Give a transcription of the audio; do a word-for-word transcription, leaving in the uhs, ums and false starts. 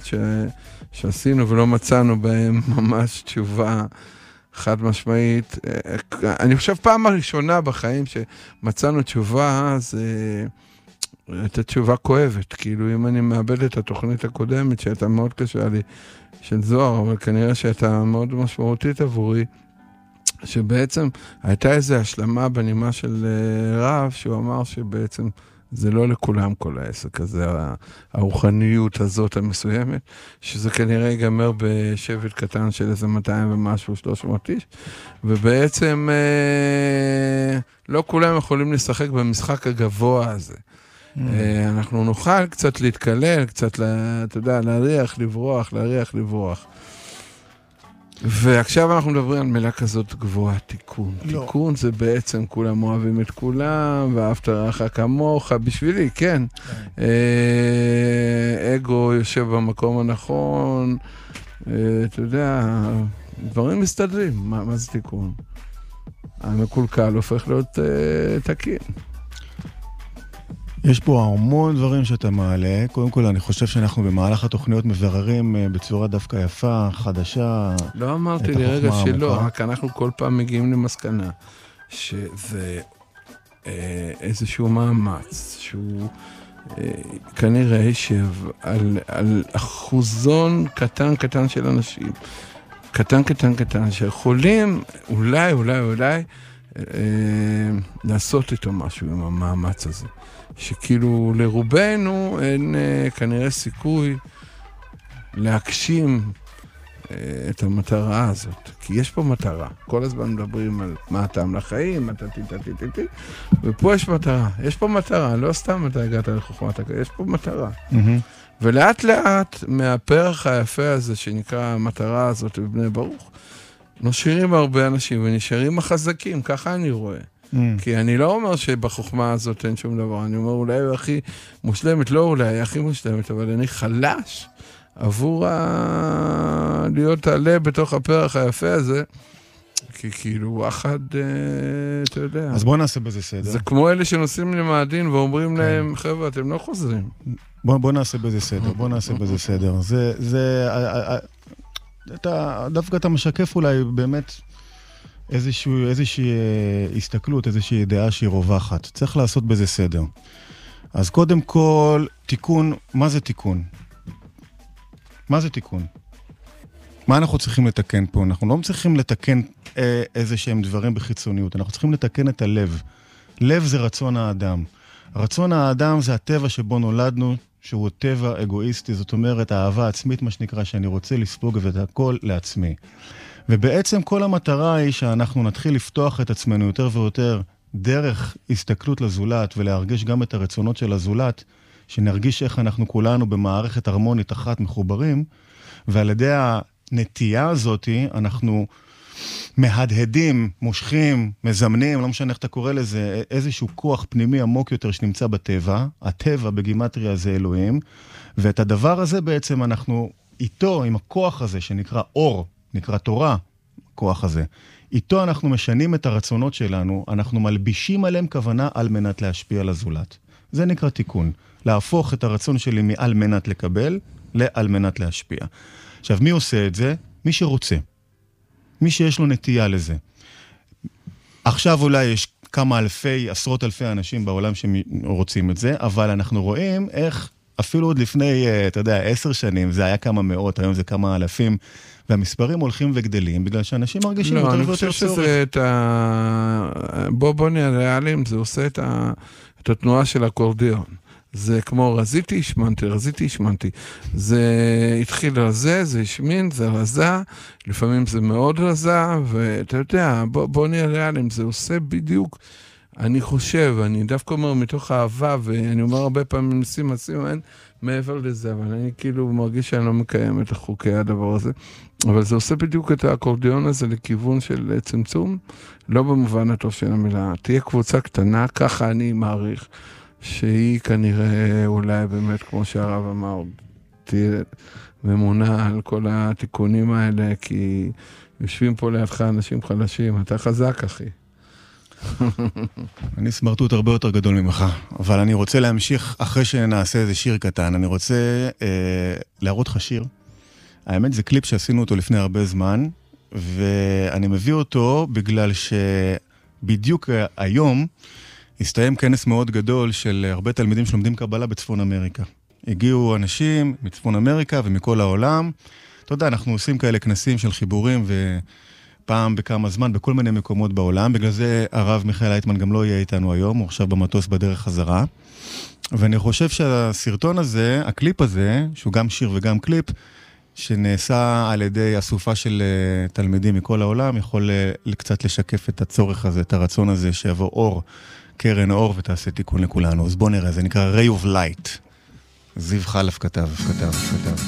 ש... שעשינו ולא מצאנו בהם ממש תשובה חד משמעית. אני חושב פעם הראשונה בחיים שמצאנו תשובה, זה הייתה תשובה כואבת. כאילו אם אני מאבד את התוכנית הקודמת, שהייתה מאוד קשה לי, של זוהר, אבל כנראה שהייתה מאוד משמעותית עבורי, שבעצם הייתה איזו השלמה בנימה של רב, שהוא אמר שבעצם זה לא לכולם כל העסק הזה, הרוחניות הזאת המסוימת, שזה כנראה ייגמר בשבט קטן של איזה מאתיים ומשהו, שלוש מאות איש, ובעצם אה, לא כולם יכולים לשחק במשחק הגבוה הזה. Mm. אה, אנחנו נוכל קצת להתקלל, קצת, לה, אתה יודע, להריח, לברוח, להריח, לברוח. ועכשיו אנחנו מדברים על מילה כזאת גבוהה, תיקון. לא. תיקון זה בעצם כולם אוהבים את כולם, ואהבת רעך כמוך, בשבילי, כן. אה, אגו יושב במקום הנכון, אה, אתה יודע, דברים מסתדרים. מה, מה זה תיקון? המקולקל הופך להיות אה, תקין. יש פה המון דברים שאתה מעלה. קודם כל, אני חושב שאנחנו במהלך התוכניות מבררים בצורה דווקא יפה, חדשה. לא אמרתי לי רגע שלא, רק אנחנו כל פעם מגיעים למסקנה שזה אה, איזשהו מאמץ, שהוא אה, כנראה יישב על, על אחוזון קטן קטן של אנשים, קטן קטן קטן, שיכולים אולי, אולי, אולי, אה, לעשות איתו משהו עם המאמץ הזה. שכאילו לרובנו אין אה, כנראה סיכוי להגשים אה, את המטרה הזאת. כי יש פה מטרה. כל הזמן מדברים על מה הטעם לחיים, מה תתי תתי תתי, ופה יש מטרה. יש פה מטרה, לא סתם אתה הגעת לחוכמת הקיים, יש פה מטרה. Mm-hmm. ולאט לאט מהפרח היפה הזה שנקרא המטרה הזאת בבני ברוך, נושרים הרבה אנשים ונשארים החזקים, ככה אני רואה. Mm. כי אני לא אומר שבחוכמה הזאת אין שום דבר, אני אומר אולי הוא הכי מושלמת, לא אולי, היא הכי מושלמת, אבל אני חלש עבור ה... להיות עלה בתוך הפרח היפה הזה, כי כאילו אחד, אתה יודע. אז בוא נעשה בזה סדר. זה כמו אלה שנוסעים למאדין ואומרים כן. להם, חבר'ה, אתם לא חוזרים. בוא, בוא נעשה בזה סדר, בוא נעשה בזה סדר. זה, זה, אתה, דווקא אתה משקף אולי באמת איזושהי, איזושהי הסתכלות, איזושהי דעה שהיא רווחת. צריך לעשות בזה סדר. אז קודם כל, תיקון, מה זה תיקון? מה זה תיקון? מה אנחנו צריכים לתקן פה? אנחנו לא צריכים לתקן אה, איזה שהם דברים בחיצוניות, אנחנו צריכים לתקן את הלב. לב זה רצון האדם. רצון האדם זה הטבע שבו נולדנו, שהוא טבע אגואיסטי, זאת אומרת, האהבה עצמית, מה שנקרא, שאני רוצה לספוג את הכל לעצמי. ובעצם כל המטרה היא שאנחנו נתחיל לפתוח את עצמנו יותר ויותר דרך הסתכלות לזולת, ולהרגיש גם את הרצונות של הזולת, שנרגיש איך אנחנו כולנו במערכת הרמונית אחת מחוברים, ועל ידי הנטייה הזאת אנחנו מהדהדים, מושכים, מזמנים, לא משנה איך אתה קורא לזה, איזשהו כוח פנימי עמוק יותר שנמצא בטבע. הטבע בגימטריה זה אלוהים, ואת הדבר הזה בעצם אנחנו איתו, עם הכוח הזה שנקרא אור, נקרא תורה, הכוח הזה. איתו אנחנו משנים את הרצונות שלנו, אנחנו מלבישים עליהם כוונה על מנת להשפיע על הזולת. זה נקרא תיקון. להפוך את הרצון שלי מעל מנת לקבל, לעל מנת להשפיע. עכשיו, מי עושה את זה? מי שרוצה. מי שיש לו נטייה לזה. עכשיו אולי יש כמה אלפי, עשרות אלפי אנשים בעולם שרוצים את זה, אבל אנחנו רואים איך אפילו עוד לפני, אתה יודע, עשר שנים, זה היה כמה מאות, היום זה כמה אלפים, והמספרים הולכים וגדלים, בגלל שאנשים מרגישים יותר ויותר צורך. לא, אני חושב שזה את ה... בוא, בוא נהיה ריאליים, זה עושה את, ה... את התנועה של הקורדיון. זה כמו רזיתי, השמנתי, רזיתי, השמנתי. זה התחיל רזה, זה השמין, זה רזה, לפעמים זה מאוד רזה, ואתה יודע, בוא, בוא נהיה ריאליים, זה עושה בדיוק, אני חושב, אני דווקא אומר מתוך אהבה, ואני אומר הרבה פעמים, נשים, נשים, אין מעבר לזה, אבל אני כאילו מרגיש שאני לא מקיים את החוקי הדבר הזה, אבל זה עושה בדיוק את האקורדיון הזה לכיוון של צמצום, לא במובן הטוב של המילה, תהיה קבוצה קטנה, ככה אני מעריך, שהיא כנראה אולי באמת, כמו שהרב אמר, תהיה ממונה על כל התיקונים האלה, כי יושבים פה לידך אנשים חלשים, אתה חזק אחי. אני סמרטוט הרבה יותר גדול ממך, אבל אני רוצה להמשיך אחרי שנעשה איזה שיר קטן, אני רוצה אה, להראות לך שיר. האמת זה קליפ שעשינו אותו לפני הרבה זמן, ואני מביא אותו בגלל שבדיוק היום הסתיים כנס מאוד גדול של הרבה תלמידים שלומדים קבלה בצפון אמריקה. הגיעו אנשים מצפון אמריקה ומכל העולם. אתה יודע, אנחנו עושים כאלה כנסים של חיבורים ופעם בכמה זמן בכל מיני מקומות בעולם. בגלל זה הרב מיכאל אייטמן גם לא יהיה איתנו היום, הוא עכשיו במטוס בדרך חזרה. ואני חושב שהסרטון הזה, הקליפ הזה, שהוא גם שיר וגם קליפ, שנעשה על ידי אסופה של תלמידים מכל העולם, יכול קצת לשקף את הצורך הזה, את הרצון הזה שיבוא אור, קרן אור ותעשה תיקון לכולנו. אז בוא נראה, זה נקרא Ray of Light. זיו חלף כתב, כתב, כתב.